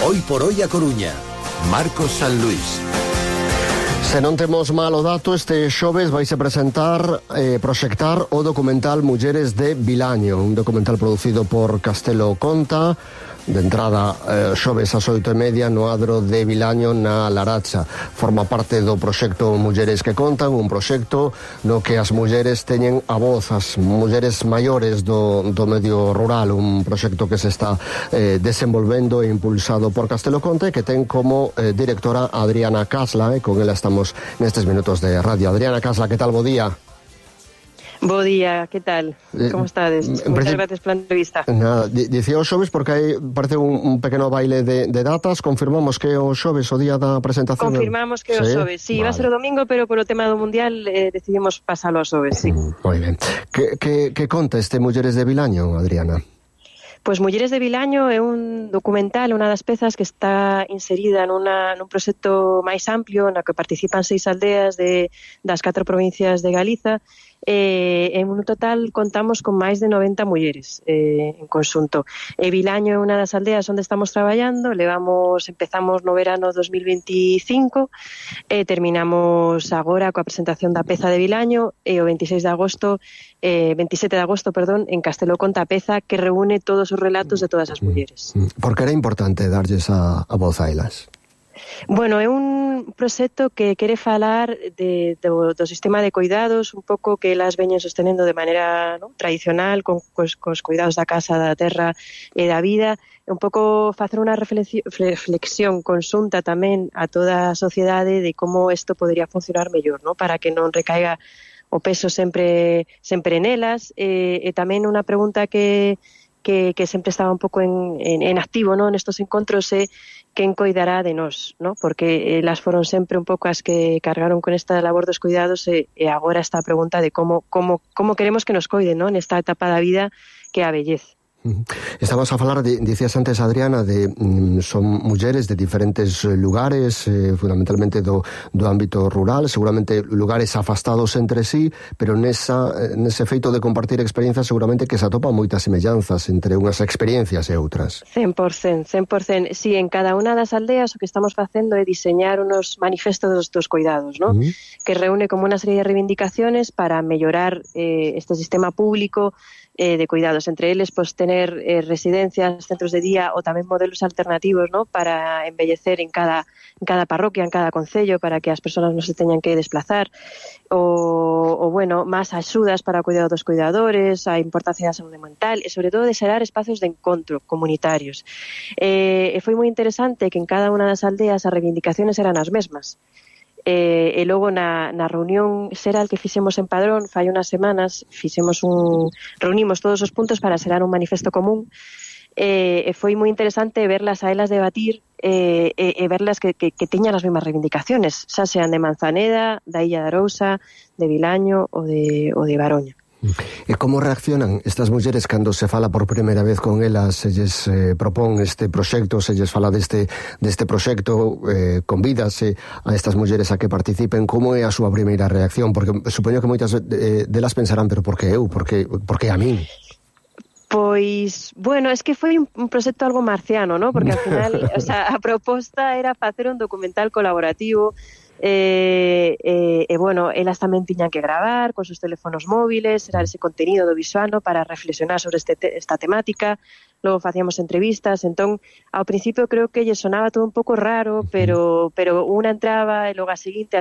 Hoy por Hoy a Coruña. Marcos San Luis. Se non temos malo dato, este xoves vaise presentar, proxectar o documental Mulleres de Vilaño, un documental producido por Castelo Conta, de entrada xoves ás 8:30 no adro de Vilaño na Laracha. Forma parte do proxecto Mulleres que Contan, un proxecto no que as mulleres teñen a voz, as mulleres maiores do medio rural, un proxecto que se está desenvolvendo e impulsado por Castelo Conta e que ten como directora Adriana Casla, e con ela estamos nestes minutos de radio. Adriana Casla, que tal? Bo día. Bo día, que tal? Como estades? Moitas gracias pola entrevista. Nada, dicía o xoves porque hai, parece un pequeno baile de datas. Confirmamos que o xoves, o día da presentación. Confirmamos que o xoves, sí, vale. Va a ser o domingo, pero polo tema do Mundial decidimos pasalo ao xoves, sí. Moi ben. Que conta este Mulleres de Vilaño, Adriana? Pois Mulleres de Vilaño é un documental, unha das pezas que está inserida nun proxecto máis amplio na que participan 6 aldeas das 4 provincias de Galiza. En un total contamos con máis de 90 mulleres en conxunto. Vilaño é unha das aldeas onde estamos traballando, empezamos no verano 2025 e terminamos agora coa presentación da peza de Vilaño e o 27 de agosto en Castelo Conta, a peza que reúne todos os relatos de todas as mulleres. Por que era importante darlles a voz a elas? Bueno, é un proxecto que quere falar do sistema de cuidados, un pouco que elas veñen sostenendo de maneira tradicional, cos cuidados da casa, da terra e da vida, un pouco facer unha reflexión conxunta tamén a toda a sociedade de como isto podría funcionar mellor, para que non recaiga o peso sempre nelas, e tamén unha pregunta que sempre estaba un pouco en activo, nestos encontros, é quen coidará de nós, porque elas foron sempre un pouco as que cargaron con esta labor dos cuidados, e agora está a pregunta de como queremos que nos coiden, nesta etapa da vida que é a vellez. Estamos a falar, dicías antes, Adriana, son mulleres de diferentes lugares, fundamentalmente do ámbito rural, seguramente lugares afastados entre sí, pero nese feito de compartir experiencias seguramente que se atopan moitas semellanzas entre unhas experiencias e outras. 100%. Sí, en cada unha das aldeas o que estamos facendo é diseñar unos manifestos dos cuidados, que reúne como unha serie de reivindicaciones para mellorar este sistema público de cuidados, entre eles tener residencias, centros de día ou tamén modelos alternativos, para embellecer en cada parroquia, en cada concello, para que as persoas non se teñan que desplazar, ou máis axudas para o cuidado dos cuidadores, a importancia da saúde mental e sobre todo de xerar espacios de encontro comunitarios. Foi moi interesante que en cada unha das aldeas as reivindicaciones eran as mesmas. E logo na reunión xeral que fixemos en Padrón fai unhas semanas, reunimos todos os puntos para xerar un manifesto común, e foi moi interesante verlas a elas debatir e verlas que tiñan as mesmas reivindicaciones, xa sean de Manzaneda, da Illa de Arousa, de Vilaño ou de Baroña. E como reaccionan estas mulleres cando se fala por primeira vez con elas, se lles propón este proxecto, se lles fala deste proxecto, convídase a estas mulleres a que participen? Como é a súa primeira reacción? Porque supoño que moitas delas pensarán, pero por que eu? Por que a min? Pois, es que foi un proxecto algo marciano, porque ao final a proposta era facer un documental colaborativo. Elas tamén tiñan que gravar con seus teléfonos móviles, era ese contenido do visual para reflexionar sobre esta temática. Logo facíamos entrevistas, entón ao principio creo que lle sonaba todo un pouco raro, pero unha entraba e logo a seguinte,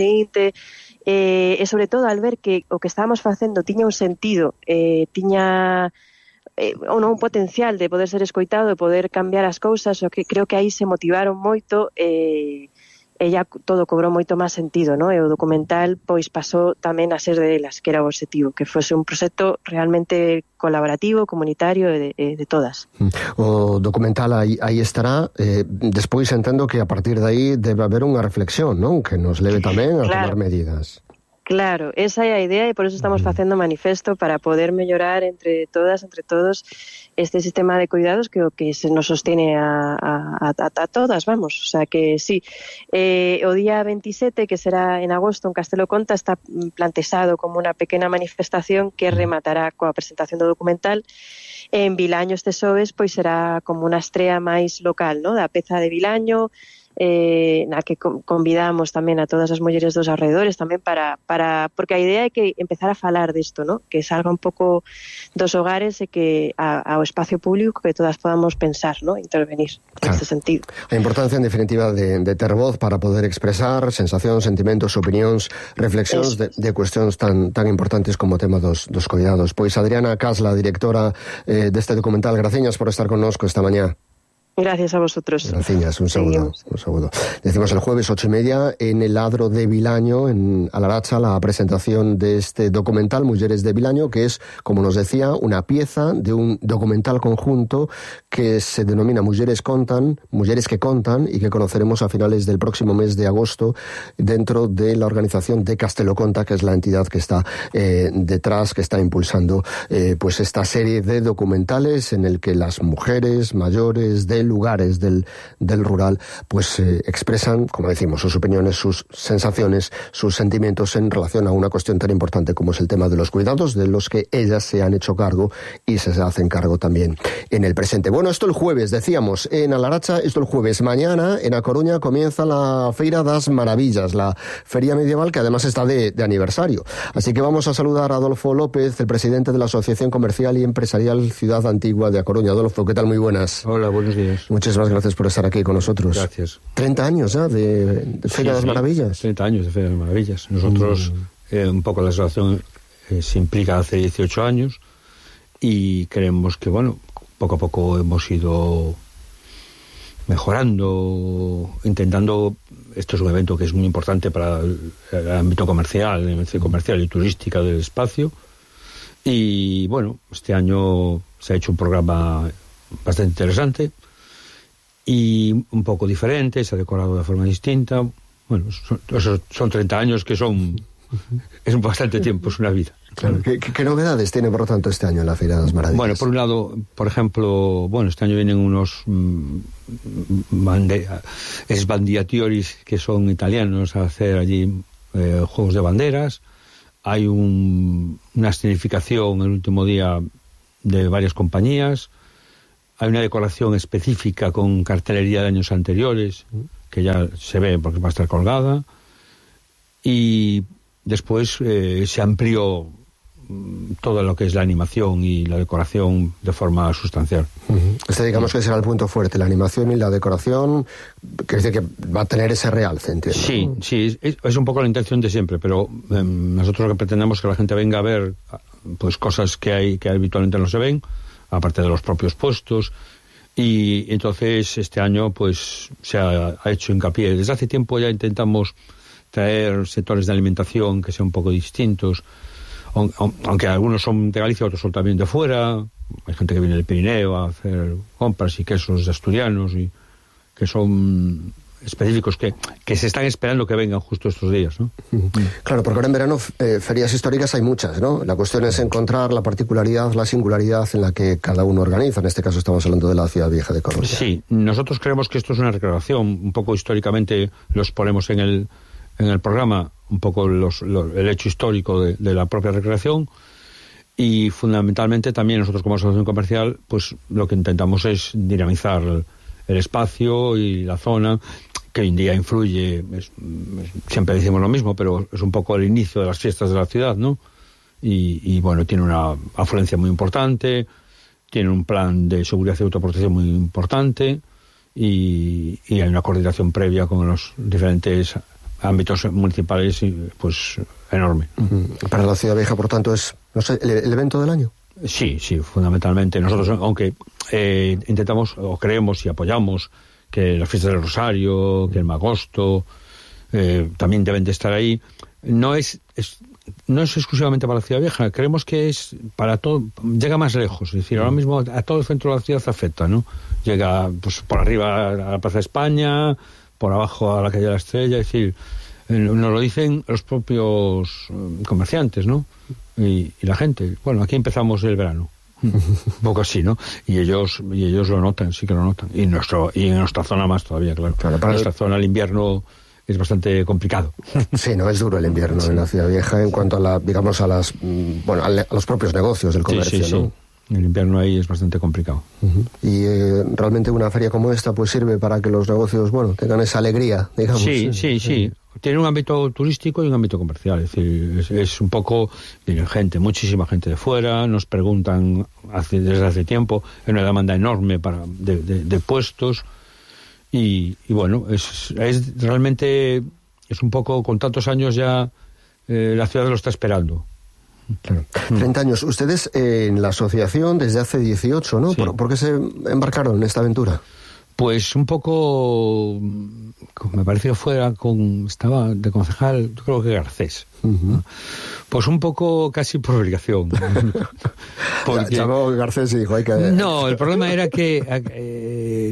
e sobre todo al ver que o que estábamos facendo tiña un sentido, tiña un potencial de poder ser escoitado, de poder cambiar as cousas, o que creo que aí se motivaron moito, e ya todo cobrou moito máis sentido, e o documental pasou tamén a ser delas, que era o objetivo, que fose un proxecto realmente colaborativo, comunitario e de todas. O documental aí estará, despois entendo que a partir de aí debe haber unha reflexión, que nos leve tamén a tomar medidas. Claro, esa é a idea e por eso estamos facendo manifesto para poder mellorar entre todas, entre todos, este sistema de cuidados que o que se nos sostiene a todas, vamos. O sea que sí, o día 27, que será en agosto en Castelo Conta, está plantexado como unha pequena manifestación que rematará coa presentación do documental. En Vilaño este xoves pois será como unha estrea máis local, ¿no? Da peza de Vilaño, na que convidamos tamén a todas as mulleres dos arredores tamén para porque a idea é que empezar a falar disto, ¿no? Que salga un pouco dos hogares e que ao espacio público que todas podamos pensar, ¿no? Intervenir neste sentido. A importancia en definitiva de ter voz para poder expresar sensacións, sentimentos, opinións, reflexións de cuestións tan importantes como o tema dos coidados. Pois Adriana Casla, directora deste documental, graciñas por estar connosco esta mañá. Gracias a vosotros. Gracias, un saludo. Decimos el jueves 8:30 en el Adro de Vilaño, en Alaracha, la presentación de este documental Mujeres de Vilaño, que es, como nos decía, una pieza de un documental conjunto que se denomina Mujeres que contan, y que conoceremos a finales del próximo mes de agosto dentro de la organización de Castelo Conta, que es la entidad que está detrás, que está impulsando pues esta serie de documentales en el que las mujeres mayores de lugares del rural pues expresan, como decimos, sus opiniones, sus sensaciones, sus sentimientos en relación a una cuestión tan importante como es el tema de los cuidados, de los que ellas se han hecho cargo y se hacen cargo también en el presente. Bueno, esto el jueves, decíamos, en Alaracha, esto el jueves. Mañana, en A Coruña, comienza la Feira das Maravillas, la feria medieval que además está de aniversario. Así que vamos a saludar a Adolfo López, el presidente de la Asociación Comercial y Empresarial Ciudad Antigua de A Coruña. Adolfo, ¿qué tal? Muy buenas. Hola, buenos días. Muchísimas gracias por estar aquí con nosotros. Gracias. 30 años ya de Feria de las Maravillas. 30 años de Feria de las Maravillas. Nosotros, un poco la asociación se implica hace 18 años y creemos que, bueno, poco a poco hemos ido mejorando, intentando. Esto es un evento que es muy importante para el ámbito comercial, el ámbito comercial y turística del espacio. Y, bueno, este año se ha hecho un programa bastante interesante y un poco diferente, se ha decorado de forma distinta. Bueno, son 30 años que es bastante tiempo, es una vida. Claro. ¿Qué novedades tiene, por lo tanto, este año en la Feria de las Maravillas? Bueno, por un lado, por ejemplo, este año vienen unos sbandiatori, que son italianos, a hacer allí juegos de banderas. Hay una escenificación el último día de varias compañías. Hay una decoración específica con cartelería de años anteriores, que ya se ve porque va a estar colgada. Y después se amplió todo lo que es la animación y la decoración de forma sustancial. Digamos que será el punto fuerte, la animación y la decoración, que dice que va a tener ese realce, entiendo. Sí, ¿no? Sí, es un poco la intención de siempre, pero nosotros lo que pretendemos es que la gente venga a ver pues cosas que habitualmente no se ven, aparte de los propios puestos, y entonces este año pues se ha hecho hincapié. Desde hace tiempo ya intentamos traer sectores de alimentación que sean un poco distintos, aunque algunos son de Galicia, otros son también de fuera. Hay gente que viene del Pirineo a hacer compras y quesos asturianos y que son específicos que se están esperando que vengan justo estos días, ¿no? Claro, porque ahora en verano ferias históricas hay muchas, ¿no? La cuestión es encontrar la particularidad, la singularidad en la que cada uno organiza. En este caso estamos hablando de la Ciudad Vieja de Coruña. Sí, nosotros creemos que esto es una recreación. Un poco históricamente los ponemos en el programa, un poco el hecho histórico de la propia recreación, y fundamentalmente también nosotros como asociación comercial pues lo que intentamos es dinamizar el espacio y la zona, que hoy en día influye, siempre decimos lo mismo, pero es un poco el inicio de las fiestas de la ciudad, ¿no? Y bueno, tiene una afluencia muy importante, tiene un plan de seguridad y autoprotección muy importante, y hay una coordinación previa con los diferentes ámbitos municipales pues enorme. Para la Ciudad Vieja, por tanto, es, no sé, el evento del año. Sí, fundamentalmente. Nosotros, aunque intentamos o creemos y apoyamos que las fiestas del Rosario, que el Magosto también deben de estar ahí, no es exclusivamente para la Ciudad Vieja. Creemos que es para todo, llega más lejos. Es decir, ahora mismo a todo el centro de la ciudad afecta, ¿no? Llega pues por arriba a la Plaza de España, por abajo a la calle de la Estrella, es decir, nos lo dicen los propios comerciantes, ¿no? Y la gente. Bueno, aquí empezamos el verano, un poco así, ¿no? Y ellos lo notan, sí que lo notan. Y en nuestra zona más todavía, claro. Para nuestra zona el invierno es bastante complicado. Sí, no, es duro el invierno en la Ciudad Vieja en cuanto a los propios negocios del comercio, sí. ¿no? El invierno ahí es bastante complicado. Y realmente una feria como esta pues sirve para que los negocios, bueno, tengan esa alegría, digamos. Sí. Tiene un ámbito turístico y un ámbito comercial. Es decir, es un poco... Viene gente, muchísima gente de fuera, nos preguntan desde hace tiempo, hay una demanda enorme de puestos y bueno, es realmente... Es un poco, con tantos años ya, la ciudad lo está esperando. Claro. 30 años. Ustedes en la asociación desde hace 18, ¿no? Sí. ¿Por qué se embarcaron en esta aventura? Pues un poco, me parece que estaba de concejal, yo creo que Garcés. Pues un poco casi por obligación. Porque... Llamó Garcés y dijo, hay que... No, el problema era que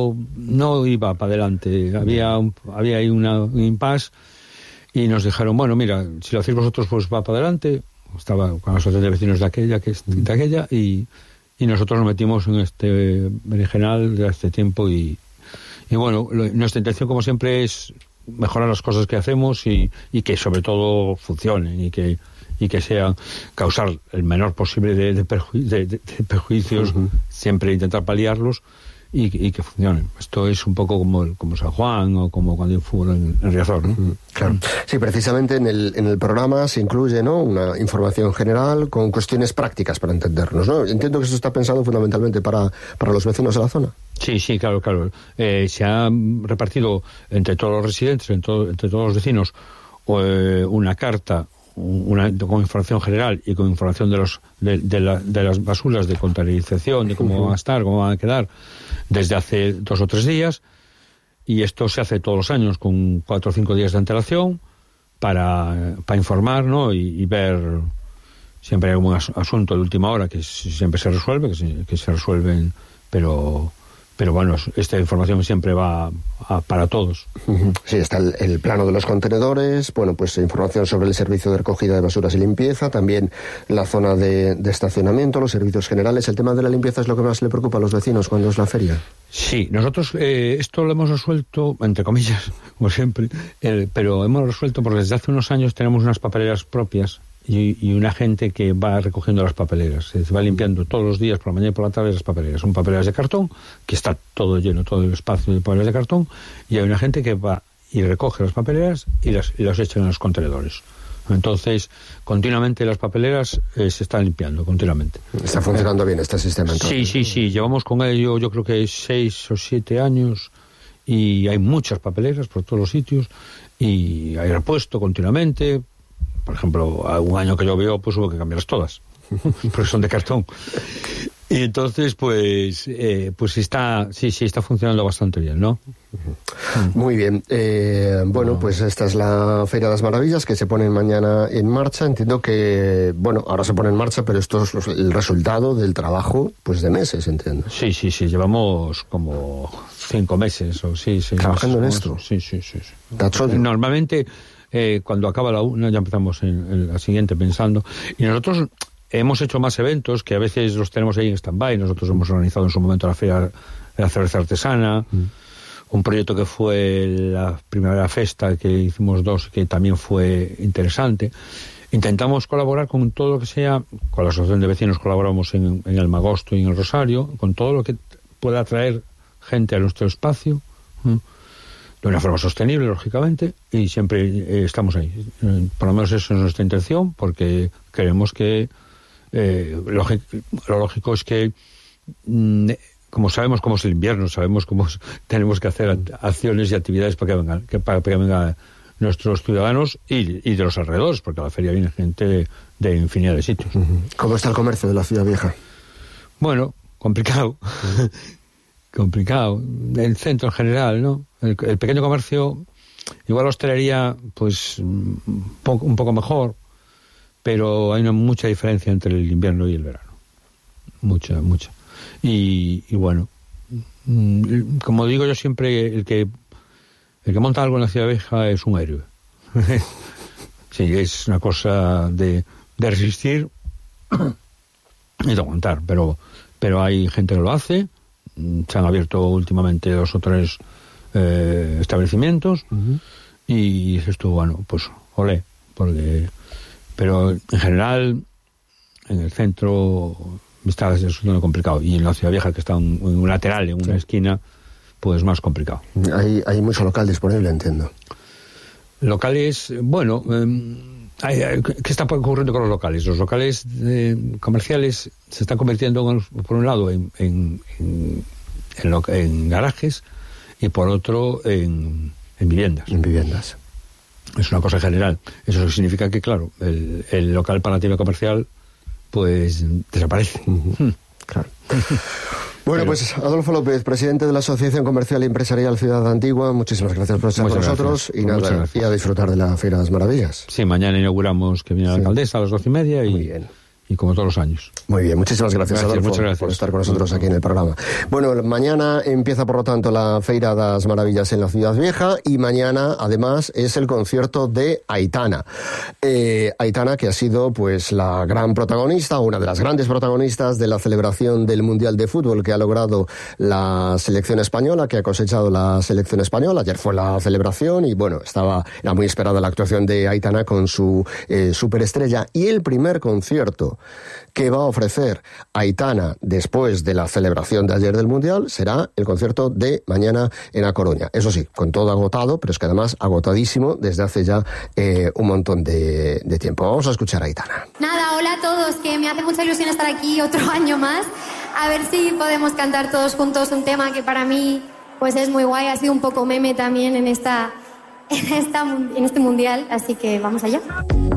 no iba para adelante. Había ahí un impasse y nos dijeron, bueno, mira, si lo hacéis vosotros, pues va para adelante. Estaba con la asociación de vecinos de aquella y nosotros nos metimos en este berenjenal de este tiempo y bueno, nuestra intención como siempre es mejorar las cosas que hacemos y que sobre todo funcionen y que sean, causar el menor posible de perjuicios, siempre intentar paliarlos y que funcionen. Esto es un poco como San Juan o como cuando hay fútbol en Riazor, ¿no? Claro. Sí, precisamente en el programa se incluye, ¿no?, una información general con cuestiones prácticas para entendernos, ¿no? Entiendo que esto está pensado fundamentalmente para los vecinos de la zona. Sí, claro. Se ha repartido entre todos los residentes, entre todos los vecinos, una carta con información general y con información de las basuras, de contabilización, de cómo van a estar, cómo van a quedar, desde hace 2 o 3 días, y esto se hace todos los años con 4 o 5 días de antelación para informar, ¿no? Y ver, siempre hay algún asunto de última hora que siempre se resuelve, que se resuelven, pero bueno, esta información siempre va para todos. Sí, está el plano de los contenedores, bueno, pues información sobre el servicio de recogida de basuras y limpieza, también la zona de estacionamiento, los servicios generales. ¿El tema de la limpieza es lo que más le preocupa a los vecinos cuando es la feria? Sí, nosotros esto lo hemos resuelto, entre comillas, como siempre, pero hemos resuelto porque desde hace unos años tenemos unas papeleras propias y una gente que va recogiendo las papeleras, se va limpiando todos los días por la mañana y por la tarde las papeleras. Son papeleras de cartón, que está todo lleno, todo el espacio de papeleras de cartón, y hay una gente que va y recoge las papeleras y las echa en los contenedores. Entonces, continuamente las papeleras se están limpiando, continuamente. Está funcionando bien este sistema, entonces. Sí, llevamos con ello yo creo que 6 o 7 años y hay muchas papeleras por todos los sitios y hay repuesto continuamente. Por ejemplo, algún año que llovió, pues hubo que cambiarlas todas, porque son de cartón. Y entonces, pues está funcionando bastante bien, ¿no? Muy bien. Bueno, pues esta es la Feria de las Maravillas que se pone mañana en marcha. Entiendo que, bueno, ahora se pone en marcha, pero esto es el resultado del trabajo, pues de meses, entiendo. Sí. Llevamos como 5 meses o sí. ¿Trabajando en esto? Sí. Normalmente... cuando acaba la una ya empezamos en la siguiente pensando, y nosotros hemos hecho más eventos que a veces los tenemos ahí en stand-by. Nosotros hemos organizado en su momento la Feria de la Cerveza Artesana, un proyecto que fue la Primavera Festa, que hicimos 2, que también fue interesante. Intentamos colaborar con todo lo que sea, con la Asociación de Vecinos colaboramos en el Magosto y en el Rosario, con todo lo que pueda atraer gente a nuestro espacio, de una forma sostenible, lógicamente, y siempre estamos ahí. Por lo menos eso es nuestra intención, porque creemos que lo lógico es que, como sabemos cómo es el invierno, sabemos cómo tenemos que hacer acciones y actividades para que vengan nuestros ciudadanos y de los alrededores, porque a la feria viene gente de infinidad de sitios. ¿Cómo está el comercio de la Ciudad Vieja? Bueno, complicado. Complicado. El centro en general, ¿no? El pequeño comercio, igual la hostelería, pues un poco mejor, pero hay mucha diferencia entre el invierno y el verano. Mucha. Y bueno, como digo yo siempre, el que monta algo en la Ciudad Vieja es un héroe. Sí, es una cosa de resistir y de aguantar, pero hay gente que lo hace. Se han abierto últimamente 2 o 3 establecimientos y esto, bueno, pues olé, pero en general en el centro está resultando complicado. Y en la Ciudad Vieja, que está en un lateral, en una esquina, pues más complicado. Hay mucho local disponible, entiendo. Locales, bueno, ¿qué está ocurriendo con los locales? Los locales comerciales se están convirtiendo, por un lado, en garajes y por otro en viviendas. En viviendas. Es una cosa general. Eso significa que, claro, el local para la tienda comercial pues desaparece. Claro. Bueno, pues Adolfo López, presidente de la Asociación Comercial y Empresarial Ciudad Antigua, muchísimas gracias por estar con nosotros y nada, y a disfrutar de la Feira de las Maravillas. Sí, mañana inauguramos, que viene la alcaldesa a las 12:30 Muy bien. Y como todos los años. Muy bien, muchísimas gracias, Adolfo, muchas gracias por estar con nosotros aquí en el programa. Bueno, mañana empieza, por lo tanto, la Feira de las Maravillas en la Ciudad Vieja y mañana, además, es el concierto de Aitana. Aitana, que ha sido, pues, la gran protagonista, una de las grandes protagonistas de la celebración del Mundial de Fútbol que ha logrado la selección española, que ha cosechado la selección española. Ayer fue la celebración y, bueno, era muy esperada la actuación de Aitana con su superestrella. Y el primer concierto que va a ofrecer Aitana después de la celebración de ayer del Mundial será el concierto de mañana en A Coruña. Eso sí, con todo agotado, pero es que además agotadísimo desde hace ya un montón de tiempo. Vamos a escuchar a Aitana. Nada, hola a todos, que me hace mucha ilusión estar aquí otro año más. A ver si podemos cantar todos juntos un tema que para mí pues es muy guay, ha sido un poco meme también en este Mundial, así que vamos allá.